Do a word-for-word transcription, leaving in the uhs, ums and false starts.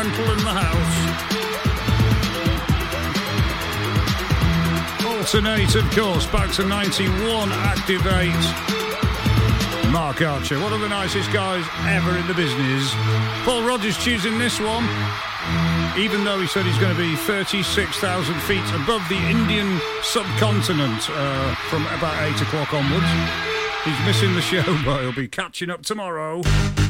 Continental in the house. Alternate, of course, back to ninety-one, Activate. Mark Archer, one of the nicest guys ever in the business. Paul Rodgers choosing this one, even though he said he's going to be thirty-six thousand feet above the Indian subcontinent uh, from about eight o'clock onwards. He's missing the show, but he'll be catching up tomorrow.